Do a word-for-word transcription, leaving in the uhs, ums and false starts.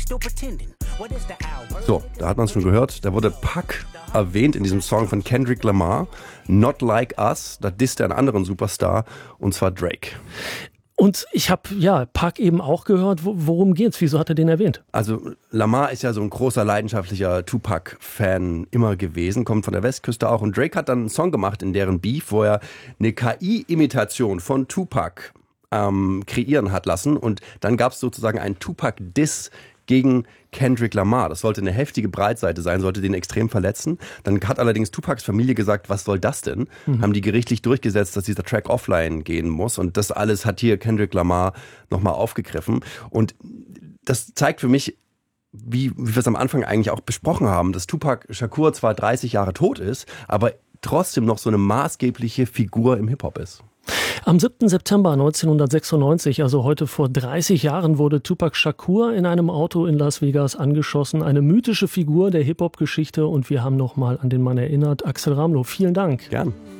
So, da hat man es schon gehört. Da wurde Pac erwähnt in diesem Song von Kendrick Lamar. Not Like Us. Da disst er einen anderen Superstar, und zwar Drake. Und ich habe, ja, Pac eben auch gehört. Worum geht's? Wieso hat er den erwähnt? Also Lamar ist ja so ein großer, leidenschaftlicher Tupac-Fan immer gewesen, kommt von der Westküste auch. Und Drake hat dann einen Song gemacht in deren Beef, wo er eine K I-Imitation von Tupac ähm, kreieren hat lassen. Und dann gab es sozusagen einen Tupac-Diss gegen Kendrick Lamar. Das sollte eine heftige Breitseite sein, sollte den extrem verletzen. Dann hat allerdings Tupacs Familie gesagt, was soll das denn? Mhm. Haben die gerichtlich durchgesetzt, dass dieser Track offline gehen muss. Und das alles hat hier Kendrick Lamar nochmal aufgegriffen. Und das zeigt für mich, wie, wie wir es am Anfang eigentlich auch besprochen haben, dass Tupac Shakur zwar dreißig Jahre tot ist, aber trotzdem noch so eine maßgebliche Figur im Hip-Hop ist. Am siebten September neunzehnhundertsechsundneunzig, also heute vor dreißig Jahren, wurde Tupac Shakur in einem Auto in Las Vegas angeschossen. Eine mythische Figur der Hip-Hop-Geschichte, und wir haben nochmal an den Mann erinnert. Axel Ramlow, vielen Dank. Gern.